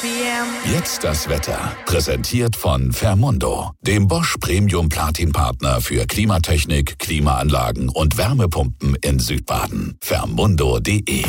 Jetzt das Wetter. Präsentiert von Fermundo, dem Bosch Premium Platin Partner für Klimatechnik, Klimaanlagen und Wärmepumpen in Südbaden. Fermundo.de.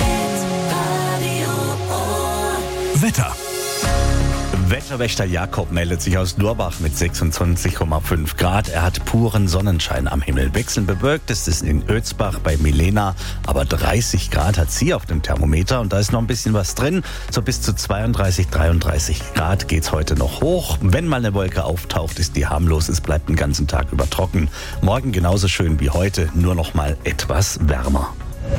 Wetter. Wetterwächter Jakob meldet sich aus Durbach mit 26,5 Grad. Er hat puren Sonnenschein am Himmel. Wechselnd bewölkt ist es in Özbach bei Milena, aber 30 Grad hat sie auf dem Thermometer und da ist noch ein bisschen was drin. So bis zu 32, 33 Grad geht's heute noch hoch. Wenn mal eine Wolke auftaucht, ist die harmlos. Es bleibt den ganzen Tag über trocken. Morgen genauso schön wie heute, nur noch mal etwas wärmer.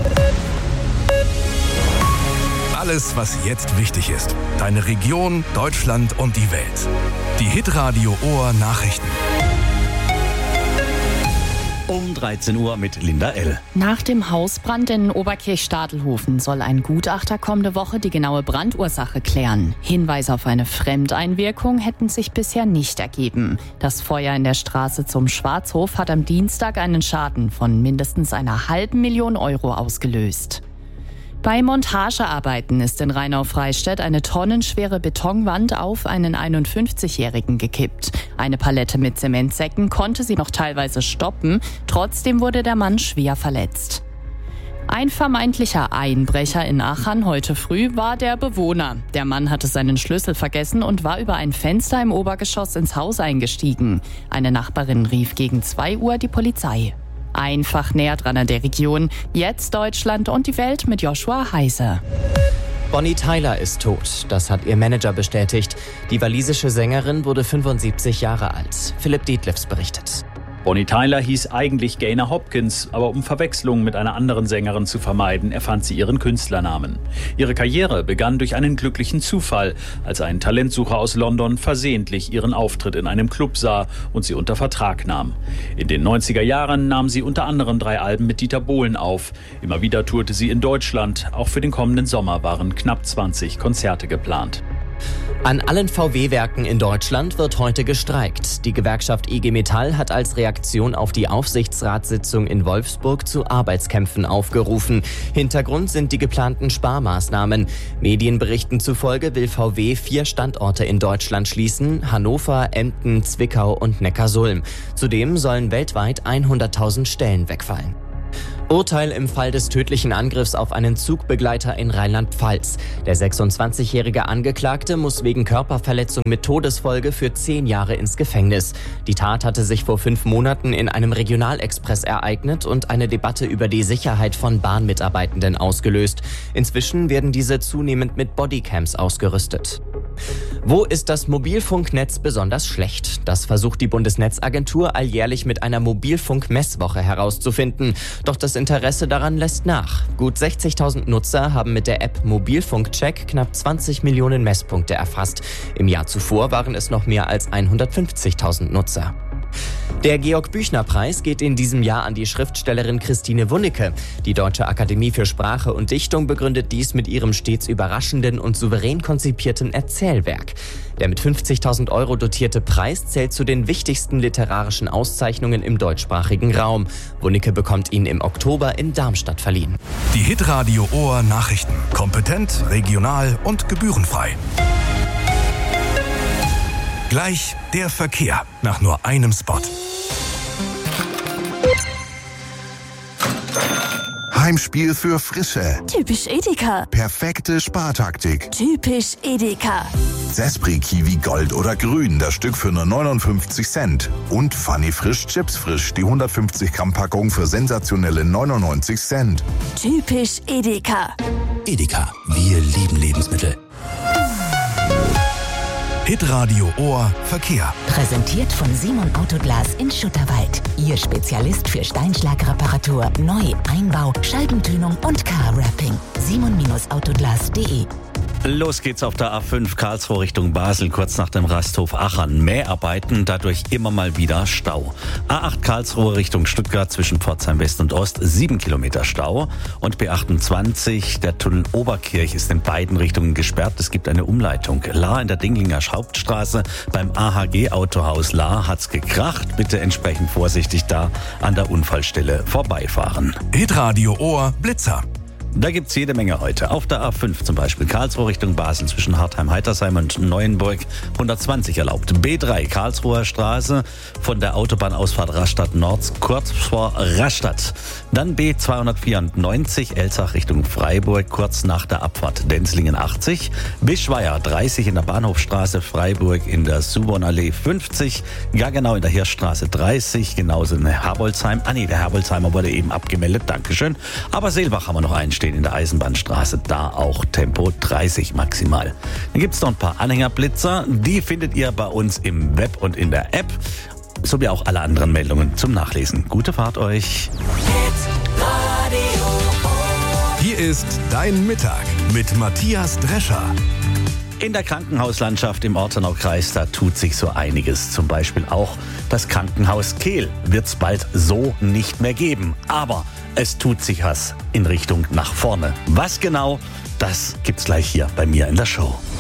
Alles, was jetzt wichtig ist. Deine Region, Deutschland und die Welt. Die Hitradio Ohr Nachrichten. Um 13 Uhr mit Linda L. Nach dem Hausbrand in Oberkirch-Stadelhofen soll ein Gutachter kommende Woche die genaue Brandursache klären. Hinweise auf eine Fremdeinwirkung hätten sich bisher nicht ergeben. Das Feuer in der Straße zum Schwarzhof hat am Dienstag einen Schaden von mindestens 500.000 Euro ausgelöst. Bei Montagearbeiten ist in Rheinau-Freistädt eine tonnenschwere Betonwand auf einen 51-Jährigen gekippt. Eine Palette mit Zementsäcken konnte sie noch teilweise stoppen. Trotzdem wurde der Mann schwer verletzt. Ein vermeintlicher Einbrecher in Aachen heute früh war der Bewohner. Der Mann hatte seinen Schlüssel vergessen und war über ein Fenster im Obergeschoss ins Haus eingestiegen. Eine Nachbarin rief gegen 2 Uhr die Polizei. Einfach näher dran an der Region. Jetzt Deutschland und die Welt mit Joshua Heise. Bonnie Tyler ist tot, das hat ihr Manager bestätigt. Die walisische Sängerin wurde 75 Jahre alt. Philipp Dietliffs berichtet. Bonnie Tyler hieß eigentlich Gaynor Hopkins, aber um Verwechslungen mit einer anderen Sängerin zu vermeiden, erfand sie ihren Künstlernamen. Ihre Karriere begann durch einen glücklichen Zufall, als ein Talentsucher aus London versehentlich ihren Auftritt in einem Club sah und sie unter Vertrag nahm. In den 90er Jahren nahm sie unter anderem 3 Alben mit Dieter Bohlen auf. Immer wieder tourte sie in Deutschland. Auch für den kommenden Sommer waren knapp 20 Konzerte geplant. An allen VW-Werken in Deutschland wird heute gestreikt. Die Gewerkschaft IG Metall hat als Reaktion auf die Aufsichtsratssitzung in Wolfsburg zu Arbeitskämpfen aufgerufen. Hintergrund sind die geplanten Sparmaßnahmen. Medienberichten zufolge will VW 4 Standorte in Deutschland schließen: Hannover, Emden, Zwickau und Neckarsulm. Zudem sollen weltweit 100.000 Stellen wegfallen. Urteil im Fall des tödlichen Angriffs auf einen Zugbegleiter in Rheinland-Pfalz. Der 26-jährige Angeklagte muss wegen Körperverletzung mit Todesfolge für 10 Jahre ins Gefängnis. Die Tat hatte sich vor 5 Monaten in einem Regionalexpress ereignet und eine Debatte über die Sicherheit von Bahnmitarbeitenden ausgelöst. Inzwischen werden diese zunehmend mit Bodycams ausgerüstet. Wo ist das Mobilfunknetz besonders schlecht? Das versucht die Bundesnetzagentur alljährlich mit einer Mobilfunk-Messwoche herauszufinden. Doch das Interesse daran lässt nach. Gut 60.000 Nutzer haben mit der App Mobilfunkcheck knapp 20 Millionen Messpunkte erfasst. Im Jahr zuvor waren es noch mehr als 150.000 Nutzer. Der Georg-Büchner-Preis geht in diesem Jahr an die Schriftstellerin Christine Wunnecke. Die Deutsche Akademie für Sprache und Dichtung begründet dies mit ihrem stets überraschenden und souverän konzipierten Erzählwerk. Der mit 50.000 Euro dotierte Preis zählt zu den wichtigsten literarischen Auszeichnungen im deutschsprachigen Raum. Wunnecke bekommt ihn im Oktober in Darmstadt verliehen. Die Hitradio Ohr Nachrichten. Kompetent, regional und gebührenfrei. Gleich der Verkehr nach nur einem Spot. Heimspiel für Frische. Typisch Edeka. Perfekte Spartaktik. Typisch Edeka. Sespri Kiwi Gold oder Grün, das Stück für nur 59 Cent. Und Funny Frisch Chips Frisch, die 150 Gramm Packung für sensationelle 99 Cent. Typisch Edeka. Edeka, wir lieben Lebensmittel. Hitradio Ohr Verkehr. Präsentiert von Simon Autoglas in Schutterwald. Ihr Spezialist für Steinschlagreparatur, Neu-, Einbau, Scheibentönung und Car-Wrapping. simon-autoglas.de. Los geht's auf der A5 Karlsruhe Richtung Basel, kurz nach dem Rasthof Achern. Mäharbeiten, dadurch immer mal wieder Stau. A8 Karlsruhe Richtung Stuttgart zwischen Pforzheim West und Ost, 7 Kilometer Stau. Und B28, der Tunnel Oberkirch, ist in beiden Richtungen gesperrt. Es gibt eine Umleitung. Lahr in der Dinglinger Hauptstraße. Beim AHG Autohaus Lahr hat's gekracht. Bitte entsprechend vorsichtig da an der Unfallstelle vorbeifahren. Hitradio Ohr Blitzer. Da gibt's jede Menge heute. Auf der A5 zum Beispiel Karlsruhe Richtung Basel zwischen Hartheim-Heitersheim und Neuenburg 120 erlaubt. B3 Karlsruher Straße von der Autobahnausfahrt Rastatt Nord kurz vor Rastatt. Dann B294 Elzach Richtung Freiburg kurz nach der Abfahrt Denzlingen 80. Bischweier 30 in der Bahnhofstraße, Freiburg in der Subonallee 50. Gaggenau in der Hirschstraße 30, genauso in Herbolzheim. Der Herbolzheimer wurde eben abgemeldet, Dankeschön. Aber Seelbach haben wir noch einstehen in der Eisenbahnstraße, da auch Tempo 30 maximal. Dann gibt's noch ein paar Anhängerblitzer, die findet ihr bei uns im Web und in der App, sowie auch alle anderen Meldungen zum Nachlesen. Gute Fahrt euch. Hier ist dein Mittag mit Matthias Drescher. In der Krankenhauslandschaft im Ortenaukreis, da tut sich so einiges. Zum Beispiel auch das Krankenhaus Kehl wird es bald so nicht mehr geben. Aber es tut sich was in Richtung nach vorne. Was genau, das gibt's gleich hier bei mir in der Show.